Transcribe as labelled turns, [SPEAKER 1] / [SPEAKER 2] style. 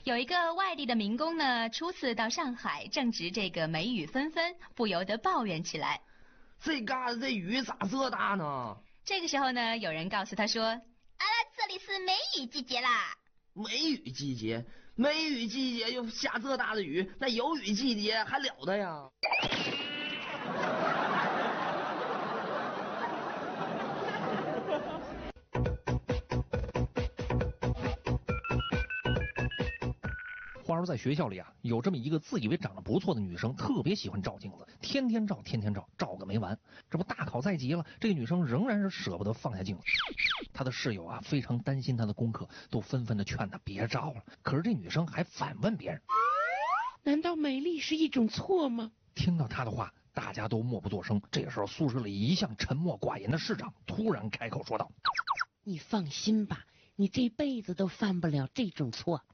[SPEAKER 1] 有一个外地的民工呢，初次到上海，正值这个梅雨纷纷，不由得抱怨起来：“
[SPEAKER 2] 这嘎子这雨咋这大呢？”
[SPEAKER 1] 这个时候呢，有人告诉他说：“
[SPEAKER 3] 这里是梅雨季节啦。”
[SPEAKER 2] 梅雨季节，梅雨季节又下这大的雨，那有雨季节还了得呀？
[SPEAKER 4] 话说在学校里啊，有这么一个自以为长得不错的女生，特别喜欢照镜子，天天照，照个没完。这不大考在即了，这个女生仍然是舍不得放下镜子。她的室友啊非常担心她的功课，都纷纷的劝她别照了。可是这女生还反问别人：“
[SPEAKER 5] 难道美丽是一种错吗？”
[SPEAKER 4] 听到她的话，大家都默不作声。这时候，宿舍里一向沉默寡言的市长突然开口说道：“
[SPEAKER 5] 你放心吧，你这辈子都犯不了这种错。”